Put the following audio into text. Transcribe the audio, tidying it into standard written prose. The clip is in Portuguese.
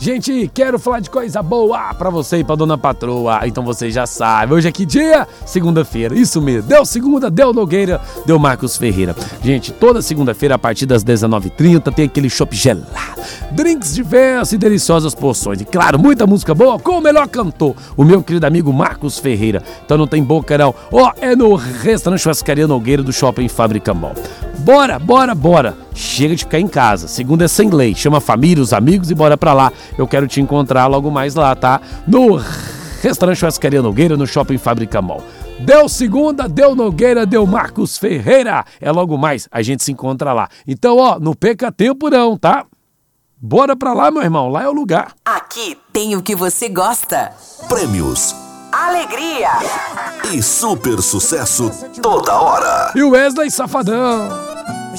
Gente, quero falar de coisa boa pra você e pra dona patroa. Então você já sabe, hoje é que dia? Segunda-feira, isso mesmo. Deu segunda, deu Nogueira, deu Marcos Ferreira. Gente, toda segunda-feira a partir das 19h30 tem aquele chopp gelado, drinks diversos e deliciosas porções. E claro, muita música boa com o melhor cantor, o meu querido amigo Marcos Ferreira. Então não tem boca não. É no restaurante Churrascaria Nogueira do Shopping Fábrica Mall. Bora, bora, bora. Chega de ficar em casa. Segunda é sem lei. Chama a família, os amigos e bora pra lá. Eu quero te encontrar logo mais lá, tá? No restaurante Churrascaria Nogueira, no Shopping Fábrica Mall. Deu segunda, deu Nogueira, deu Marcos Ferreira. É logo mais, a gente se encontra lá. Então, não perca tempo não, tá? Bora pra lá, meu irmão. Lá é o lugar. Aqui tem o que você gosta. Prêmios, Alegria e super sucesso toda hora. E o Wesley Safadão.